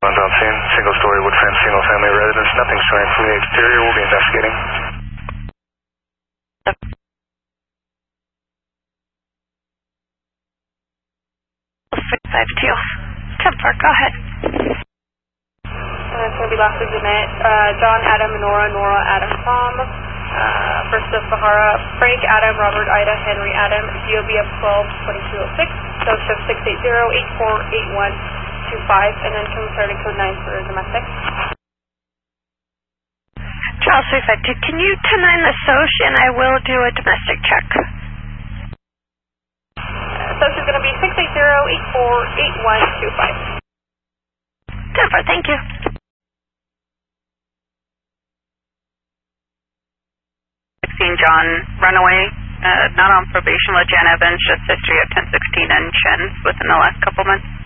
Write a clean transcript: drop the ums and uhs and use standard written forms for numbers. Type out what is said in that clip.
One's on scene, single-story wood fence, single-family residence. Nothing showing from the exterior. We'll be investigating. Teal. 10-4, go ahead. It's going to be last exhibit. John, Adam, Nora, Adam, Tom. First of Sahara, Frank, Adam, Robert, Ida, Henry, Adam, GOBF 12-2206, SOSHIP 680-848125, and then concerning code 9 for domestic. Charles 352, can you 10-9 the SOSH and I will do a domestic check. SOSH is going to be 680-848125. 10-4, thank you. John, runaway, not on probation with Jan Evans, just history of 1016 and Shen's within the last couple months.